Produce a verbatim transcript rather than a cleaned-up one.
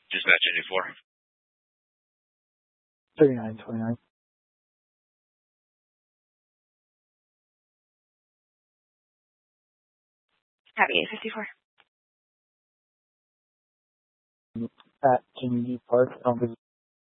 Dispatch eighty-four. thirty-nine twenty-nine. Copy eight fifty-four. At Kennedy Park, Elmwood.